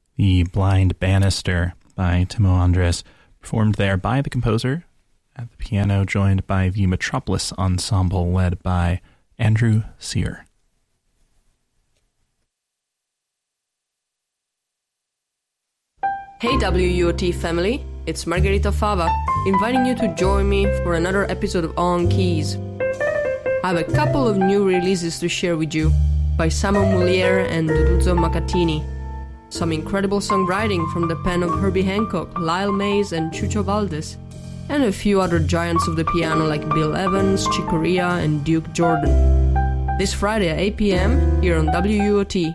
The Blind Banister by Timo Andres, performed there by the composer at the piano, joined by the Metropolis Ensemble led by Andrew Sear. Hey WUOT family, it's Margherita Fava, inviting you to join me for another episode of On Keys. I have a couple of new releases to share with you by Simon Moulier and Duduzzo Macatini. Some incredible songwriting from the pen of Herbie Hancock, Lyle Mays and Chucho Valdez, and a few other giants of the piano like Bill Evans, Chick Corea and Duke Jordan. This Friday at 8 p.m. here on WUOT.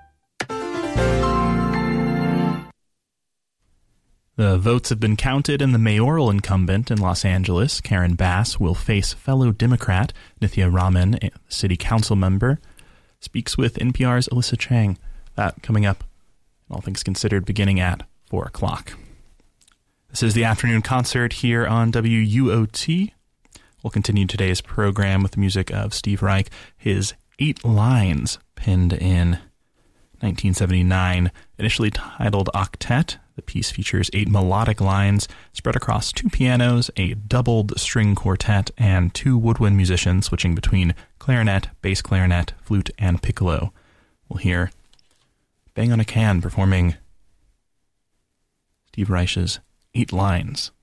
The votes have been counted, and the mayoral incumbent in Los Angeles, Karen Bass, will face fellow Democrat Nithya Raman, a city council member, speaks with NPR's Alyssa Chang. That coming up, all things considered, beginning at 4 o'clock. This is the afternoon concert here on WUOT. We'll continue today's program with the music of Steve Reich, his 8 Lines, penned in 1979, initially titled Octet. The piece features 8 melodic lines spread across 2 pianos, a doubled string quartet, and 2 woodwind musicians switching between clarinet, bass clarinet, flute, and piccolo. We'll hear Bang on a Can performing Steve Reich's 8 Lines.